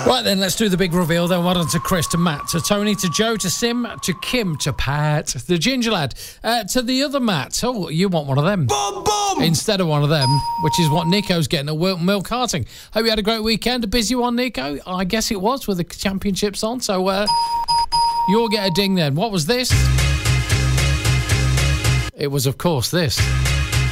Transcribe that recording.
Right then, let's do the big reveal then. Well done to Chris, to Matt, to Tony, to Joe, to Sim, to Kim, to Pat, the Ginger Lad, to the other Matt. Oh, you want one of them. Boom, boom! Instead of one of them, which is what Nico's getting at Mill Karting. Hope you had a great weekend. A busy one, Nico? I guess it was, with the championships on. So you'll get a ding then. What was this? It was, of course, this.